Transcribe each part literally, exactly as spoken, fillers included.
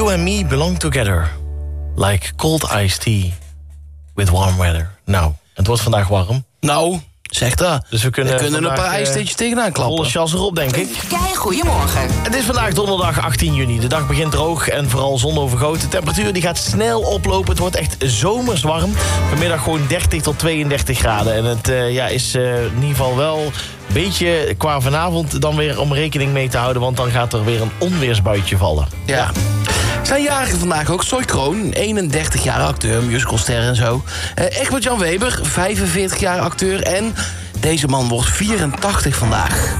You and me belong together. Like cold iced tea with warm weather. Nou, het wordt vandaag warm. Nou, zeg dat. Dus we kunnen, we kunnen vandaag, een paar ijsteetjes tegenaan klappen. Volle chas erop, denk ik. Kei, goedemorgen. Het is vandaag donderdag achttien juni. De dag begint droog en vooral zonovergoten. De temperatuur die gaat snel oplopen. Het wordt echt zomers warm. Vanmiddag gewoon dertig tot tweeëndertig graden. En het uh, ja, is uh, in ieder geval wel een beetje qua vanavond dan weer om rekening mee te houden. Want dan gaat er weer een onweersbuitje vallen. Ja. Zijn jarigen vandaag ook. Soy Kroon, eenendertig jaar acteur, musicalster en zo. Uh, Egbert-Jan Weber, vijfenveertig jaar acteur. En deze man wordt vierentachtig vandaag.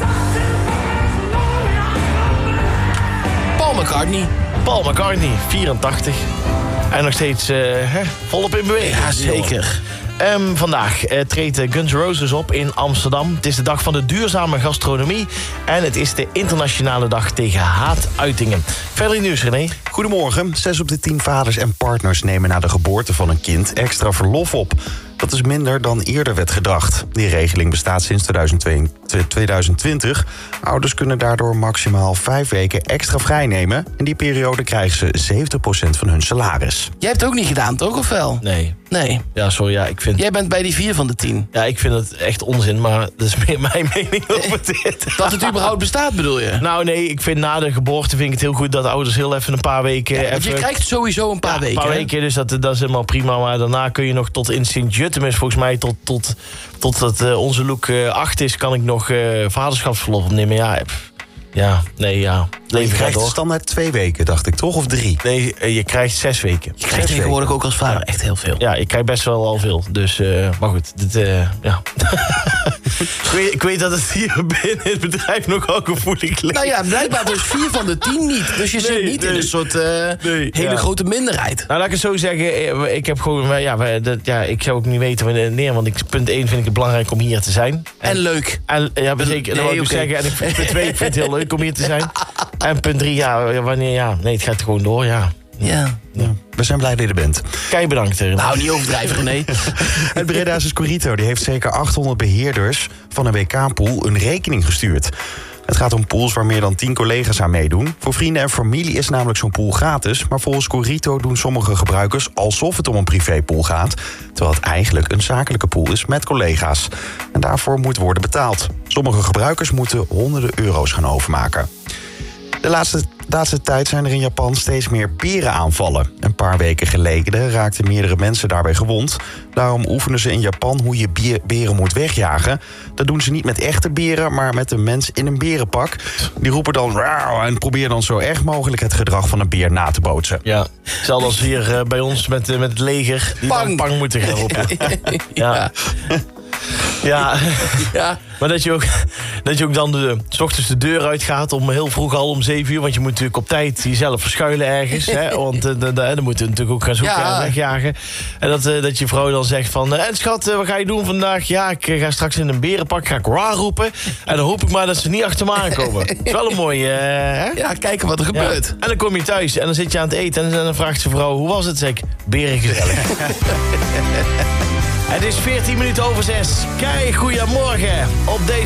Paul McCartney. Paul McCartney, vierentachtig. En nog steeds uh, hè, volop in beweging. Ja, zeker. Um, vandaag uh, treedt Guns N' Roses op in Amsterdam. Het is de dag van de duurzame gastronomie. En het is de internationale dag tegen haatuitingen. Verder in nieuws, René. Goedemorgen. Zes op de tien vaders en partners nemen na de geboorte van een kind extra verlof op. Dat is minder dan eerder werd gedacht. Die regeling bestaat sinds tweeduizend twintig. Ouders kunnen daardoor maximaal vijf weken extra vrijnemen. In die periode krijgen ze zeventig procent van hun salaris. Jij hebt het ook niet gedaan, toch? Of wel? Nee. Nee. Ja, sorry, ja, ik vind... Jij bent bij die vier van de tien. Ja, ik vind het echt onzin, maar dat is meer mijn mening over dit. Dat het überhaupt bestaat, bedoel je? Nou nee, ik vind na de geboorte vind ik het heel goed dat ouders heel even een paar weken... Ja, even... Je krijgt sowieso een paar ja, weken. Een paar hè? weken, dus dat, dat is helemaal prima. Maar daarna kun je nog tot in Sint-Jutemus, volgens mij tot, tot, tot het, uh, onze look uh, acht is, kan ik nog uh, vaderschapsverlof opnemen. Ja, pff, ja, nee, ja. Je Leven gaat krijgt door. standaard twee weken, dacht ik, toch? Of drie? Nee, uh, je krijgt zes weken. Je krijgt tegenwoordig ook als vader echt heel veel. Ja, ik krijg best wel al veel. Dus, uh, maar goed, dit, uh, ja. ik, weet, ik weet dat het hier binnen het bedrijf nogal gevoelig ligt. Nou ja, blijkbaar dus vier van de tien niet. Dus je Nee, zit niet nee. in een soort uh, Nee, hele ja. grote minderheid. Nou, laat ik het zo zeggen. Ik heb gewoon, ja, wij- dat, ja, ik zou ook niet weten wanneer. Want ik, punt één vind ik het belangrijk om hier te zijn. En leuk. En, ja, maar zeker, dat Nee, wil ik oké. zeggen. En ik, punt twee, ik vind het heel leuk om hier te zijn. En punt drie, ja, wanneer, ja, nee, het gaat gewoon door, ja. Ja. Ja. We zijn blij dat je er bent. Kei bedankt. René. Nou, niet overdrijven, René. Het Bredase Scorito die heeft zeker achthonderd beheerders van een W K-pool een rekening gestuurd. Het gaat om pools waar meer dan tien collega's aan meedoen. Voor vrienden en familie is namelijk zo'n pool gratis. Maar volgens Scorito doen sommige gebruikers alsof het om een privépool gaat, terwijl het eigenlijk een zakelijke pool is met collega's. En daarvoor moet worden betaald. Sommige gebruikers moeten honderden euro's gaan overmaken. De laatste, laatste tijd zijn er in Japan steeds meer berenaanvallen. Een paar weken geleden raakten meerdere mensen daarbij gewond. Daarom oefenen ze in Japan hoe je bier- beren moet wegjagen. Dat doen ze niet met echte beren, maar met een mens in een berenpak. Die roepen dan rauw en proberen dan zo erg mogelijk het gedrag van een beer na te bootsen. Ja, hetzelfde als hier uh, bij ons met, uh, met het leger. Die Pang. dan pang moeten gaan roepen. Ja. Ja. Ja. Maar dat je ook, dat je ook dan de, 's ochtends de deur uitgaat om heel vroeg al om zeven uur. Want je moet natuurlijk op tijd jezelf verschuilen ergens. Hè, want uh, dan dan moeten we natuurlijk ook gaan zoeken Ja. en wegjagen. En dat, uh, dat je vrouw dan zegt van... Uh, en schat, uh, wat ga je doen vandaag? Ja, ik uh, ga straks in een berenpak, ga ik raar roepen. En dan hoop ik maar dat ze niet achter me aankomen. Het is wel een mooie... Uh, hè? Ja, kijken wat er Ja. gebeurt. En dan kom je thuis en dan zit je aan het eten... en dan vraagt zijn vrouw, hoe was het? Zeg ik, berengezellig. Het is veertien minuten over zes. Kei, goeiemorgen op deze...